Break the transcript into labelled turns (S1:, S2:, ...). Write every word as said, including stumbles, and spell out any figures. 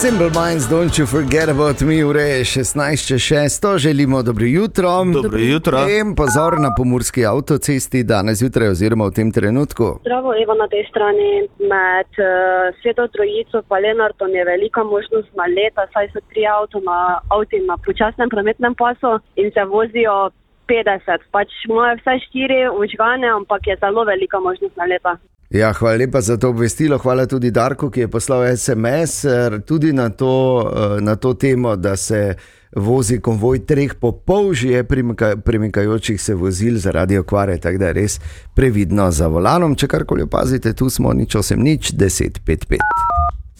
S1: Simple Minds, don't you forget about me, ure je šestnajst čez šest, želimo dobro jutro.
S2: Dobro jutro.
S1: In pozor na pomurski avtocesti danes jutraj oziroma v tem trenutku.
S3: Zdravo, Eva na tej strani. Med uh, Sveto Trojico pa Lenartom je velika možnost naleta, saj so tri avto na, avti na počasnem prometnem pasu in se vozijo petdeset. Pač imajo vse štiri vžgane, ampak je zelo velika možnost naleta.
S1: Ja, hvala lepa za to obvestilo, hvala tudi Darku, ki je poslal es em es tudi na to, na to temo, da se vozi konvoj treh popolžje premikajočih se vozil zaradi okvare, tako da je res previdno za volanom. Če karkoli opazite, tu smo nič osem nič deset pet pet.